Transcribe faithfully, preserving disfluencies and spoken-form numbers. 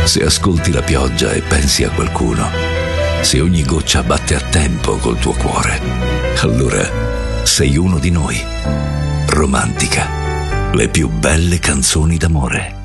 Se ascolti la pioggia e pensi a qualcuno, se ogni goccia batte a tempo col tuo cuore, allora sei uno di noi. Romantica, le più belle canzoni d'amore.